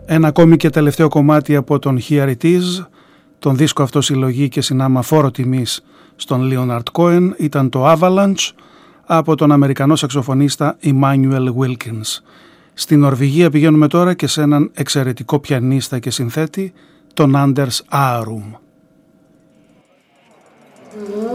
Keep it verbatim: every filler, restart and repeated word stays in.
Ένα ακόμη και τελευταίο κομμάτι από τον Here It Is, τον δίσκο αυτό συλλογή και συνάμα φόρο τιμής στον Leonard Cohen, ήταν το Avalanche από τον Αμερικανό σαξοφωνίστα Immanuel Wilkins. Στην Νορβηγία πηγαίνουμε τώρα και σε έναν εξαιρετικό πιανίστα και συνθέτη, τον Anders Aarum.